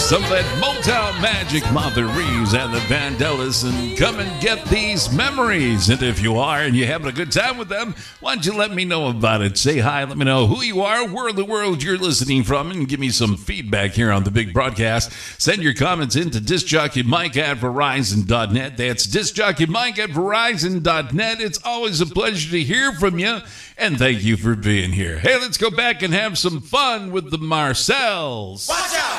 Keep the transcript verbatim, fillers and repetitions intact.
Some of that Motown magic, Martha Reeves and the Vandellas, and come and get these memories. And if you are and you're having a good time with them, why don't you let me know about it? Say hi, let me know who you are, where in the world you're listening from, and give me some feedback here on the big broadcast. Send your comments in to discjockeymike at verizon dot net. That's discjockeymike at verizon dot net. It's always a pleasure to hear from you, and thank you for being here. Hey, let's go back and have some fun with the Marcells. Watch out!